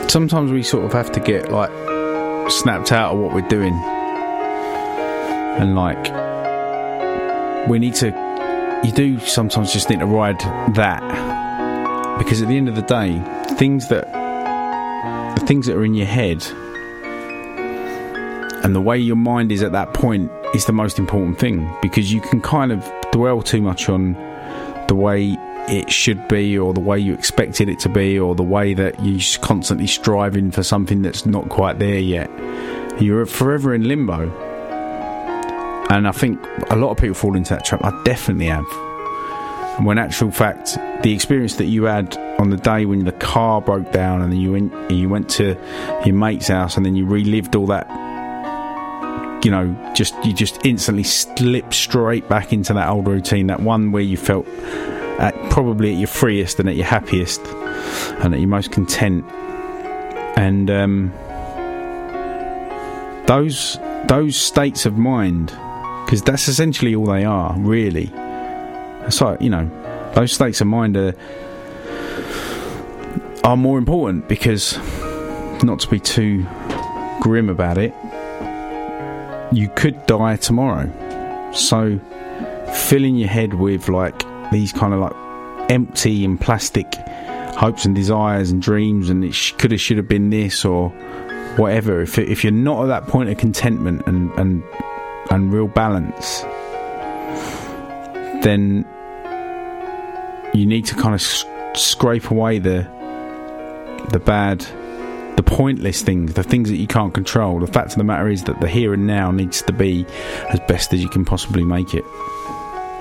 sometimes we sort of have to get like snapped out of what we're doing, and like you do sometimes just need to ride that, because at the end of the day, the things that are in your head and the way your mind is at that point is the most important thing, because you can kind of dwell too much on the way it should be, or the way you expected it to be, or the way that you're constantly striving for something that's not quite there yet. You're forever in limbo. And I think a lot of people fall into that trap. I definitely have. And when actual fact, the experience that you had on the day when the car broke down, and then you went to your mate's house, and then you relived all that, you just instantly slipped straight back into that old routine, that one where you felt probably at your freest and at your happiest and at your most content. And those states of mind, because that's essentially all they are, really. It's like, those states of mind are more important, because, not to be too grim about it, you could die tomorrow. So filling your head with like these kind of like empty and plastic hopes and desires and dreams, and it should have been this or whatever, if you're not at that point of contentment and real balance, then you need to kind of scrape away the bad, the pointless things, the things that you can't control. The fact of the matter is that the here and now needs to be as best as you can possibly make it.